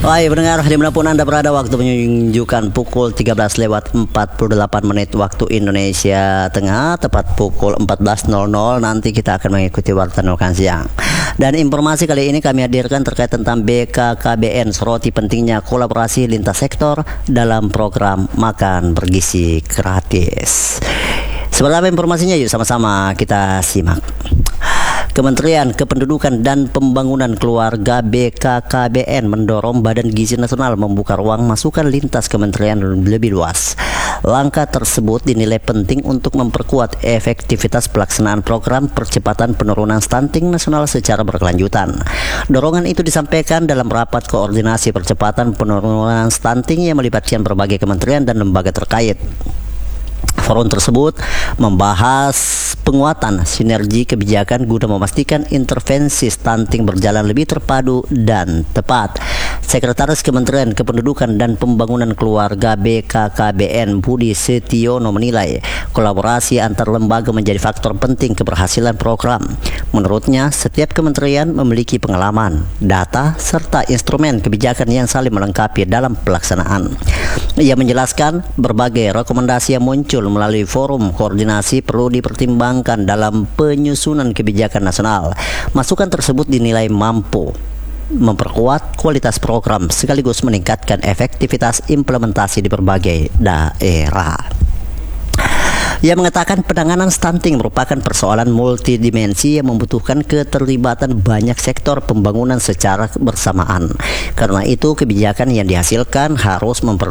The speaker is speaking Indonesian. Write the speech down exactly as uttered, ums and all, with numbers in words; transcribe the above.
Hai pendengar, dimanapun Anda berada, waktu menunjukkan pukul tiga belas lewat empat puluh delapan menit waktu Indonesia Tengah, tepat pukul empat belas nol nol. Nanti kita akan mengikuti Warta Makan Siang. Dan informasi kali ini kami hadirkan terkait tentang B K K B N soroti pentingnya kolaborasi lintas sektor dalam program makan bergizi gratis. Seperti apa informasinya? Yuk sama-sama kita simak. Kementerian Kependudukan dan Pembangunan Keluarga B K K B N mendorong Badan Gizi Nasional membuka ruang masukan lintas kementerian lebih luas. Langkah tersebut dinilai penting untuk memperkuat efektivitas pelaksanaan program percepatan penurunan stunting nasional secara berkelanjutan. Dorongan itu disampaikan dalam rapat koordinasi percepatan penurunan stunting yang melibatkan berbagai kementerian dan lembaga terkait. Forum tersebut membahas penguatan sinergi kebijakan guna memastikan intervensi stunting berjalan lebih terpadu dan tepat. Sekretaris Kementerian Kependudukan dan Pembangunan Keluarga B K K B N Budi Setiono menilai kolaborasi antar lembaga menjadi faktor penting keberhasilan program. Menurutnya, setiap kementerian memiliki pengalaman, data, serta instrumen kebijakan yang saling melengkapi dalam pelaksanaan. Ia menjelaskan berbagai rekomendasi yang muncul melalui forum koordinasi perlu dipertimbangkan dalam penyusunan kebijakan nasional. Masukan tersebut dinilai mampu memperkuat kualitas program sekaligus meningkatkan efektivitas implementasi di berbagai daerah. Ia mengatakan penanganan stunting merupakan persoalan multidimensi yang membutuhkan keterlibatan banyak sektor pembangunan secara bersamaan. Karena itu, kebijakan yang dihasilkan harus memper